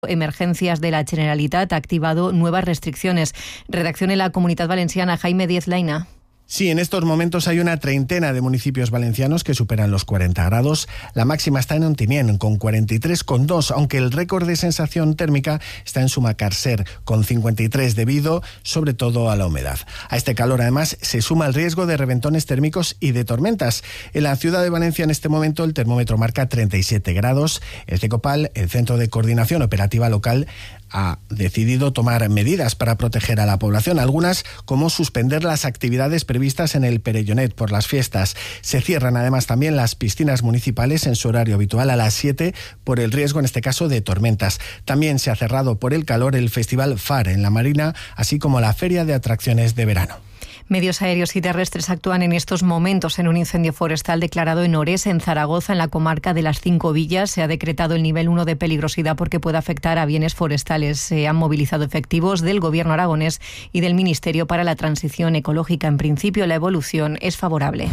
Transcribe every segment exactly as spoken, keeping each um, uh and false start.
Emergencias de la Generalitat ha activado nuevas restricciones. Redacción en la Comunitat Valenciana, Jaime Díez Laina. Sí, en estos momentos hay una treintena de municipios valencianos que superan los cuarenta grados. La máxima está en Ontinyent, con cuarenta y tres coma dos, aunque el récord de sensación térmica está en Sumacàrcer, con cincuenta y tres, debido sobre todo a la humedad. A este calor, además, se suma el riesgo de reventones térmicos y de tormentas. En la ciudad de Valencia, en este momento, el termómetro marca treinta y siete grados. El CECOPAL, el Centro de Coordinación Operativa Local, ha decidido tomar medidas para proteger a la población, algunas como suspender las actividades previstas en el Perellonet por las fiestas. Se cierran además también las piscinas municipales en su horario habitual a las siete por el riesgo, en este caso, de tormentas. También se ha cerrado por el calor el Festival F A R en la Marina, así como la Feria de Atracciones de Verano. Medios aéreos y terrestres actúan en estos momentos en un incendio forestal declarado en Orés, en Zaragoza, en la comarca de las Cinco Villas. Se ha decretado el nivel uno de peligrosidad porque puede afectar a bienes forestales. Se han movilizado efectivos del Gobierno aragonés y del Ministerio para la Transición Ecológica. En principio, la evolución es favorable.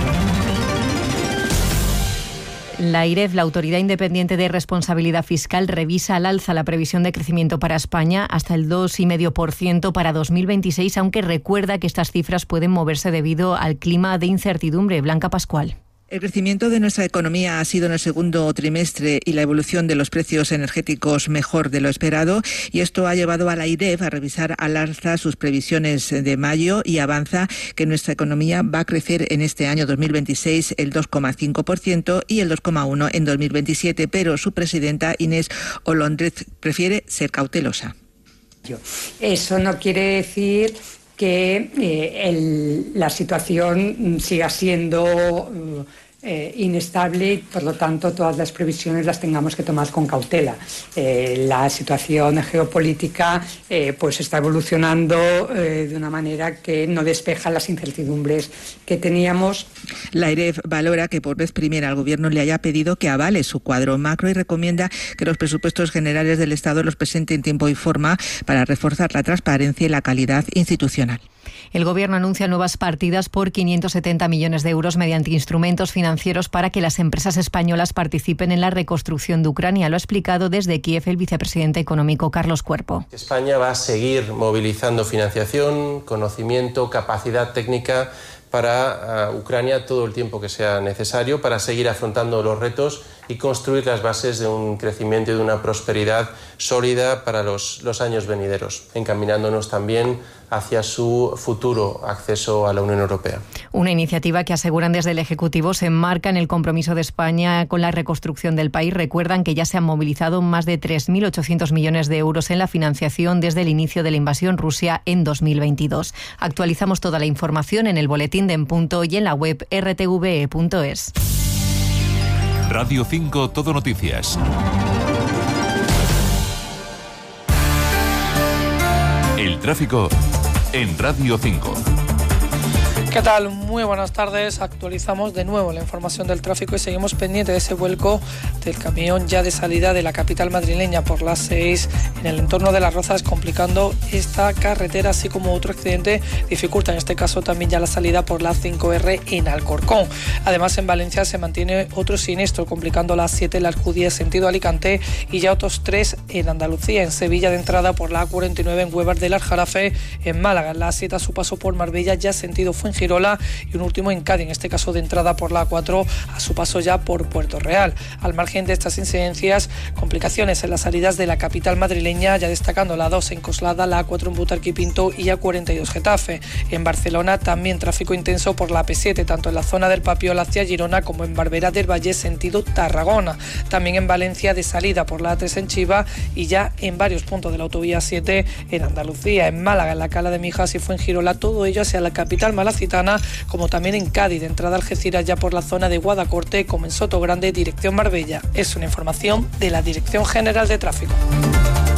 La I R E F, la Autoridad Independiente de Responsabilidad Fiscal, revisa al alza la previsión de crecimiento para España hasta el dos coma cinco por ciento para dos mil veintiséis, aunque recuerda que estas cifras pueden moverse debido al clima de incertidumbre. Blanca Pascual. El crecimiento de nuestra economía ha sido en el segundo trimestre y la evolución de los precios energéticos mejor de lo esperado, y esto ha llevado a la I R E F a revisar al alza sus previsiones de mayo y avanza que nuestra economía va a crecer en este año dos mil veintiséis el dos coma cinco por ciento y el dos coma uno por ciento en dos mil veintisiete, pero su presidenta Inés Olóndrez prefiere ser cautelosa. Eso no quiere decir que eh, el, la situación siga siendo eh, inestable y, por lo tanto, todas las previsiones las tengamos que tomar con cautela. Eh, la situación geopolítica eh, pues está evolucionando eh, de una manera que no despeja las incertidumbres que teníamos. La I R E F valora que por vez primera el Gobierno le haya pedido que avale su cuadro macro y recomienda que los presupuestos generales del Estado los presente en tiempo y forma para reforzar la transparencia y la calidad institucional. El Gobierno anuncia nuevas partidas por quinientos setenta millones de euros mediante instrumentos financieros para que las empresas españolas participen en la reconstrucción de Ucrania. Lo ha explicado desde Kiev el vicepresidente económico Carlos Cuerpo. España va a seguir movilizando financiación, conocimiento, capacidad técnica para uh, Ucrania todo el tiempo que sea necesario para seguir afrontando los retos y construir las bases de un crecimiento y de una prosperidad sólida para los, los años venideros, encaminándonos también hacia su futuro acceso a la Unión Europea. Una iniciativa que, aseguran desde el Ejecutivo, se enmarca en el compromiso de España con la reconstrucción del país. Recuerdan que ya se han movilizado más de tres mil ochocientos millones de euros en la financiación desde el inicio de la invasión Rusia en dos mil veintidós. Actualizamos toda la información en el boletín de En Punto y en la web r t v e punto es. Radio cinco Todo Noticias. El tráfico en Radio cinco. ¿Qué tal? Muy buenas tardes. Actualizamos de nuevo la información del tráfico y seguimos pendiente de ese vuelco del camión ya de salida de la capital madrileña por las seis en el entorno de Las Rozas, complicando esta carretera, así como otro accidente dificulta en este caso también ya la salida por la cinco erre en Alcorcón. Además, en Valencia se mantiene otro siniestro complicando la siete, la Alcudía sentido Alicante, y ya otros tres en Andalucía. En Sevilla, de entrada por la A cuarenta y nueve en Huevar del Aljarafe. En Málaga, la siete a su paso por Marbella ya sentido Fuengirola, y un último en Cádiz, en este caso de entrada por la A cuatro a su paso ya por Puerto Real. Al margen de estas incidencias, complicaciones en las salidas de la capital madrileña, ya destacando la dos en Coslada, la A cuatro en Butarque y Pinto y A cuarenta y dos Getafe. En Barcelona también tráfico intenso por la A P siete, tanto en la zona del Papiol hacia Girona como en Barberá del Valle sentido Tarragona. También en Valencia de salida por la A tres en Chiva y ya en varios puntos de la autovía siete en Andalucía. En Málaga, en la Cala de Mijas y Fuengirola, todo ello hacia la capital malacitana, como también en Cádiz, de entrada a Algeciras ya por la zona de Guadacorte, como en Sotogrande, dirección Marbella. Es una información de la Dirección General de Tráfico.